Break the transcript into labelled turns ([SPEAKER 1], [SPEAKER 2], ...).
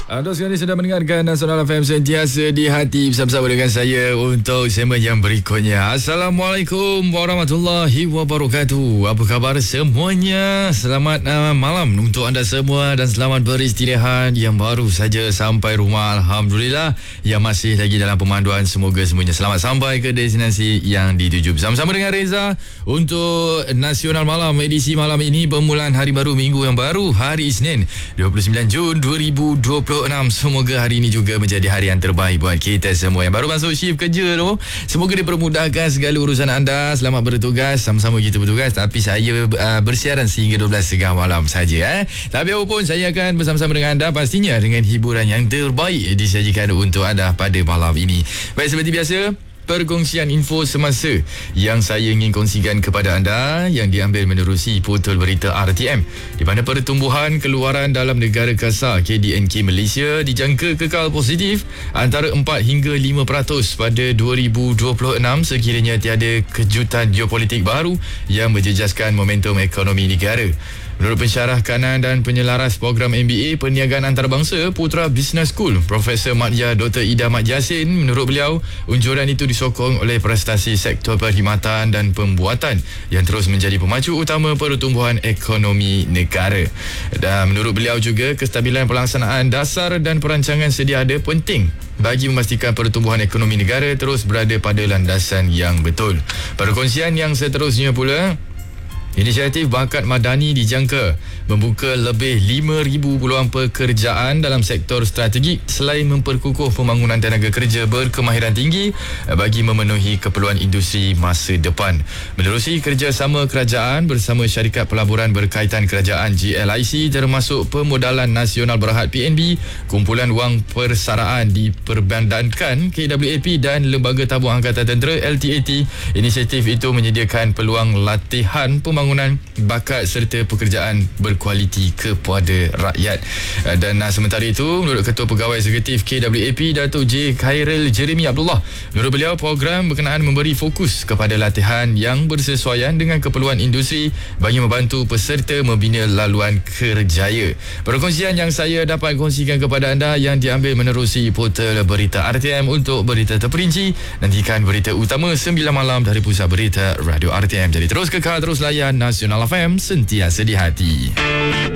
[SPEAKER 1] Anda sekarang ini sedang mendengarkan Nasional FM sentiasa di hati bersama-sama dengan saya untuk segmen yang berikutnya. Assalamualaikum warahmatullahi wabarakatuh. Apa khabar semuanya? Selamat malam untuk anda semua dan selamat beristirahat yang baru saja sampai rumah. Alhamdulillah, yang masih lagi dalam pemanduan, semoga semuanya selamat sampai ke destinasi yang dituju. Bersama-sama dengan Reza untuk Nasional Malam edisi malam ini, permulaan hari baru minggu yang baru, hari Isnin 29 Jun 2026. Semoga hari ini juga menjadi hari yang terbaik buat kita semua yang baru masuk shift kerja tu. Semoga dipermudahkan segala urusan anda. Selamat bertugas. Sama-sama kita bertugas, tapi saya bersiaran sehingga 12.30 malam saja. Tapi apapun, saya akan bersama-sama dengan anda pastinya dengan hiburan yang terbaik disajikan untuk anda pada malam ini. Baik, seperti biasa, perkongsian info semasa yang saya ingin kongsikan kepada anda yang diambil menerusi portal berita RTM, di mana pertumbuhan keluaran dalam negara kasar KDNK Malaysia dijangka kekal positif antara 4 hingga 5% pada 2026 sekiranya tiada kejutan geopolitik baru yang menjejaskan momentum ekonomi negara. Menurut pensyarah kanan dan penyelaras program MBA Perniagaan Antarabangsa Putra Business School, Profesor Madya Dr. Ida Mat Yassin, menurut beliau, unjuran itu disokong oleh prestasi sektor perkhidmatan dan pembuatan yang terus menjadi pemacu utama pertumbuhan ekonomi negara. Dan menurut beliau juga, kestabilan pelaksanaan dasar dan perancangan sedia ada penting bagi memastikan pertumbuhan ekonomi negara terus berada pada landasan yang betul. Perkongsian yang seterusnya pula, inisiatif Bakat Madani dijangka membuka lebih 5,000 peluang pekerjaan dalam sektor strategik selain memperkukuh pembangunan tenaga kerja berkemahiran tinggi bagi memenuhi keperluan industri masa depan. Menerusi kerjasama kerajaan bersama syarikat pelaburan berkaitan kerajaan GLIC termasuk Pemodalan Nasional Berhad PNB, kumpulan wang persaraan diperbandankan KWAP dan Lembaga Tabung Angkatan Tentera LTAT, inisiatif itu menyediakan peluang latihan pembangunan bakat serta pekerjaan berkualiti kepada rakyat. Dan sementara itu, menurut Ketua Pegawai Eksekutif KWAP Datuk J. Khairil Jeremy Abdullah, menurut beliau program berkenaan memberi fokus kepada latihan yang bersesuaian dengan keperluan industri bagi membantu peserta membina laluan kerjaya. Perkongsian yang saya dapat kongsikan kepada anda yang diambil menerusi portal berita RTM. Untuk berita terperinci, nantikan berita utama 9 malam dari Pusat Berita Radio RTM. Jadi terus kekal, terus layan Nasional FM sentiasa di hati.